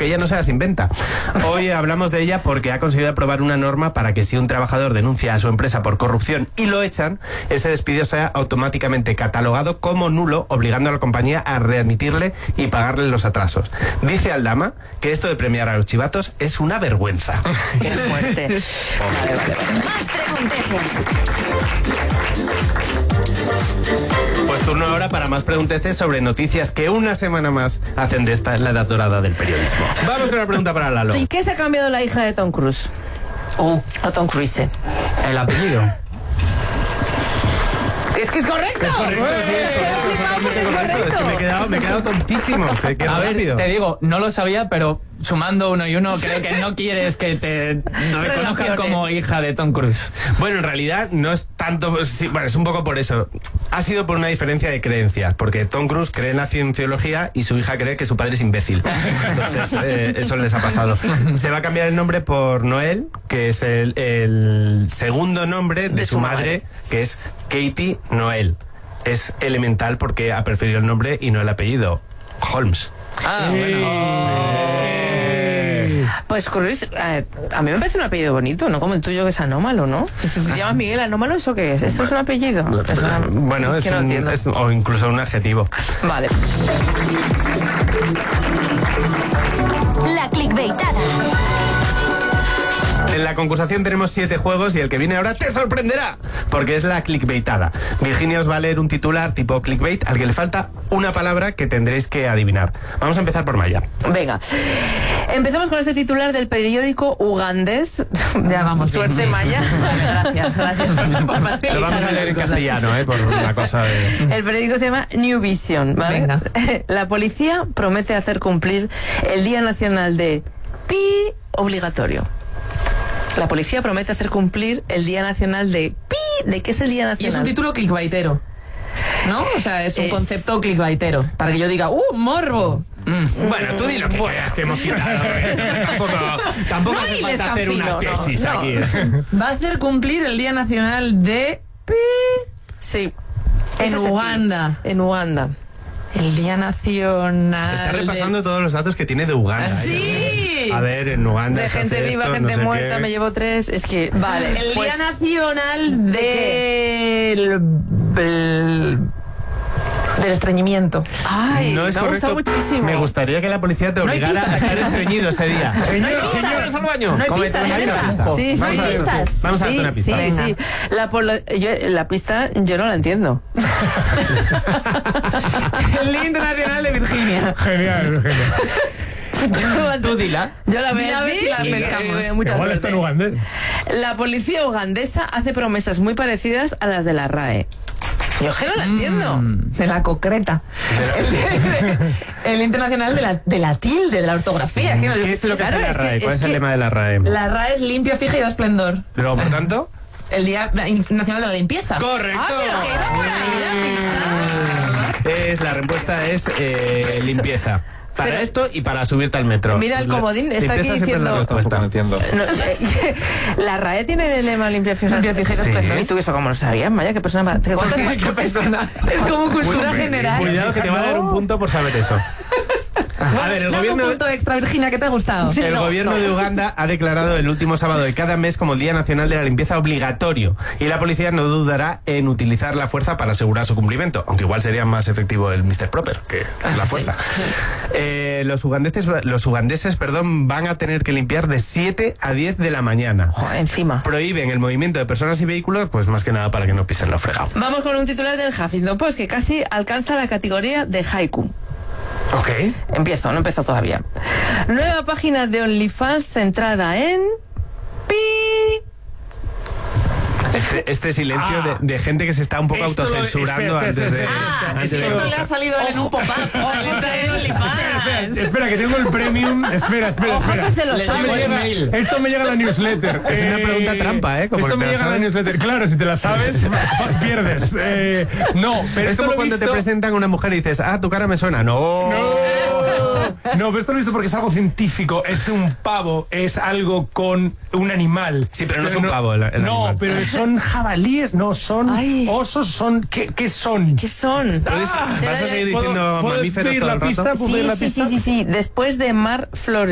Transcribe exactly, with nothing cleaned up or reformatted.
que ella no se las inventa. Hoy hablamos de ella porque ha conseguido aprobar una norma para que si un trabajador denuncia a su empresa por corrupción y lo echan, ese despido sea automáticamente catalogado como nulo, obligando a la compañía a readmitirle y pagarle los atrasos. Dice Aldama que esto de premiar a los chivatos es una vergüenza. Qué fuerte. Vale, vale, vale. Más pregunteces. Pues turno ahora para más pregunteces sobre noticias que una semana más hacen de esta la edad dorada del periodismo. Vamos con la pregunta para Lalo. ¿Y qué se ha cambiado la hija de Tom Cruise? Uh, O Tom Cruise. el apellido. Es que es correcto. Es correcto, sí, es Es que he correcto, flipado porque es correcto. correcto. Es que me he quedado, me he quedado tontísimo. Qué, qué A ver, rápido. te digo, no lo sabía, pero sumando uno y uno, creo que no quieres que te reconozcan Relacione. como hija de Tom Cruise. Bueno, en realidad no es tanto, sí, bueno, es un poco por eso. Ha sido por una diferencia de creencias, porque Tom Cruise cree en la cienciología y su hija cree que su padre es imbécil. Entonces, eh, eso les ha pasado. Se va a cambiar el nombre por Noel, que es el, el segundo nombre de, De su su madre, madre. que es Katie Noel. Es elemental porque ha preferido el nombre y no el apellido. Holmes. Ah, bueno. Pues Cruise, eh, a mí me parece un apellido bonito, no como el tuyo que es Anómalo, ¿no? Si te llamas Miguel Anómalo, ¿eso qué es? ¿Esto es un apellido? Es una- Bueno, es, que no un- entiendo. es- o incluso un adjetivo. Vale. La clickbaitada. En la concursación tenemos siete juegos y el que viene ahora te sorprenderá, porque es la clickbaitada. Virginia os va a leer un titular tipo clickbait al que le falta una palabra que tendréis que adivinar. Vamos a empezar por Maya. Venga. Empezamos con este titular del periódico ugandés. Ya vamos. Suerte, Maya. Gracias, gracias por, por Lo facilitar vamos a leer en castellano, ¿eh? Por una cosa de... El periódico se llama New Vision, ¿vale? Venga. La policía promete hacer cumplir el Día Nacional de Pi obligatorio. La policía promete hacer cumplir el Día Nacional de Pi. ¿De qué es el Día Y Nacional? es un título clickbaitero, ¿no? O sea, es un Es- concepto clickbaitero. Para que yo diga, ¡uh, morbo! Bueno, tú di lo que quieras, que hemos quitado. ¿eh? Tampoco, tampoco No hace hiles falta tan hacer una fino, no, tesis no. aquí. Va a hacer cumplir el Día Nacional de Pi Sí. en Ese es el Pi. Uganda. En Uganda. El Día Nacional. Está de- repasando todos los datos que tiene de Uganda. ¿Ah, ¿eh? sí? A ver, en Uganda De se gente hace viva, esto, gente no sé muerta, qué. me llevo tres. Es que, vale. El pues- Día Nacional ¿De qué? del. del. del estreñimiento. Ay, No es me ha correcto. gustado muchísimo. Me gustaría que la policía te No hay obligara a pistas. estar estreñido ese día. Señor, pistas. señor, al baño. No hay Cómete pistas, una hay pista. pistas. Sí, sí, Vamos a ver. pistas. Vamos a sí, darte una pista. Sí, Venga. sí. La, polo- yo- la pista yo no la entiendo. El Día Internacional de Virginia. Genial, genial. Tú dila. Yo la veo Mira a ver si la y- pescamos. eh, mucha Igual suerte. está en ugandés. La policía ugandesa hace promesas muy parecidas a las de la R A E. Yo es que no la entiendo. De la concreta. El, el internacional de la, de la tilde, de la ortografía. que no- ¿Qué es lo que Claro, hace la es que- R A E? ¿Cuál es es el que- lema de la R A E? La R A E es limpia, fija y da esplendor. Luego, por tanto... El Día Internacional de la Limpieza. ¡Correcto! Ah, pero que iba por ahí la pista. Es, la respuesta es eh, limpieza. Para Pero- esto y para subirte al metro. Mira el comodín, está aquí Limpieza siempre es la diciendo- respuesta. No entiendo. No, eh, la R A E tiene de lema limpia, fija, Limpia, fija y Sí. esplendor. ¿Y tú eso cómo lo sabías, Maya? ¿Qué persona? más- ¿Qué cuántas más- ¿Qué persona? Es como cultura general. Cuidado que te va a dar un punto por saber eso. A ver, el Dame gobierno... un punto extra, Virginia, ¿qué te ha gustado? El No, gobierno no. de Uganda ha declarado el último sábado de cada mes como el Día Nacional de la Limpieza obligatorio y la policía no dudará en utilizar la fuerza para asegurar su cumplimiento, aunque igual sería más efectivo el mister Proper que la fuerza. Eh, los ugandeses, los ugandeses perdón, van a tener que limpiar de siete a diez de la mañana. Joder, encima. Prohíben el movimiento de personas y vehículos, pues más que nada para que no pisen lo fregado. Vamos con un titular del Huffington Post que casi alcanza la categoría de haiku. Ok. Empiezo, no empezó todavía. Nueva página de OnlyFans centrada en... Pi. Este, este silencio Ah. de, de gente que se está un poco Esto lo- autocensurando espera, espera, antes de... espera, Ah, antes si de- esto le ha salido en un pop-up. Espera, espera, que tengo el premium. Espera, espera, Ojo espera. que se lo Esto sabe. me llega- Mail. Esto me llega a la newsletter. Es una pregunta trampa, ¿eh? Como esto que me te la llega a la sabes. newsletter. Claro, si te la sabes, pierdes. Eh, no, pero Es esto como lo he cuando te visto- presentan a una mujer y dices, ah, tu cara me suena. No. No, pero esto lo he visto porque es algo científico. Es que un pavo es algo con un animal. Sí, pero no es un pavo el- el No, animal. pero son jabalíes, no, son Ay. osos, son... ¿Qué, qué son? ¿Qué son? ¿Puedes- Te ¿Vas a la- seguir ¿Puedo- diciendo ¿puedes mamíferos pedir todo la el rato? pista? ¿Puedo Sí, pedir la sí, pista? sí, sí, sí. Después de Mar Flores.